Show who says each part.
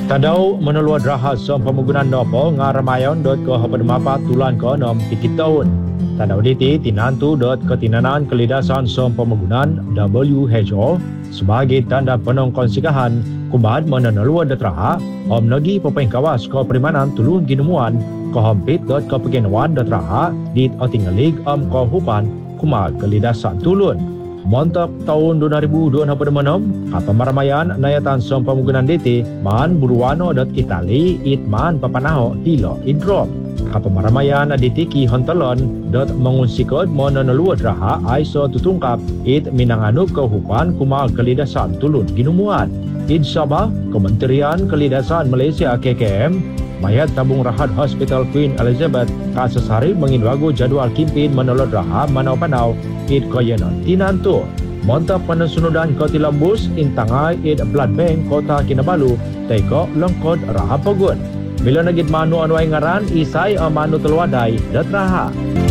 Speaker 1: Tadau menelua draha som pemunggunan nopo ngaramayon ke hapademapa tulan ke 6 pikit tahun. Tadau diti tinantu ketinanan kelidasan som pemunggunan WHO sebagai tanda penong konsikahan kumbad menelua draha om nagi pepeng kawas ke perimanan tulun ginemuan ke hampit ke pegenawan draha di otingalik ke hupan kumad kelidasan tulun. Montok tahun 2026 apa maramayan nayatan som pemunggunan DT man buruano Itali it man papanaho hilo idrop. Apa maramayan DT ki hontalon mengunsikot mononolua draha aiso tutungkap it minanganu kehukuman kumal kelidasan tulun ginumuan. Id Sabah Kementerian Kelidasan Malaysia KKM mayat tabung rahat Hospital Queen Elizabeth kasus hari mengindwagu jadual kimpin menolot raha manau-panau id koyenon tinantu. Montak penasunudan koti lambus intangai id blood bank kota Kinabalu teko lengkot raha pogun. Bila nagid manu anuay ngaran isay manu telwadai dat raha.